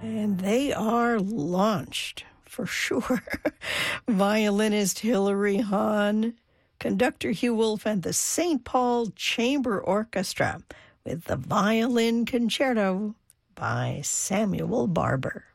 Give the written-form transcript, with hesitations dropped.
And they are launched, for sure. Violinist Hilary Hahn, conductor Hugh Wolf, and the St. Paul Chamber Orchestra with the Violin Concerto by Samuel Barber.